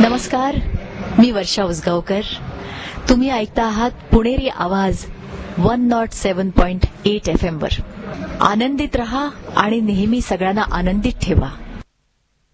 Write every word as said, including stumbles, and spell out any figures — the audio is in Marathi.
नमस्कार, मी वर्षा उसगावकर. तुम्ही ऐकता आहात पुणेरी आवाज one not seven point eight F M वर. आनंदित रहा आणि नेहमी सगळ्यांना आनंदित ठेवा.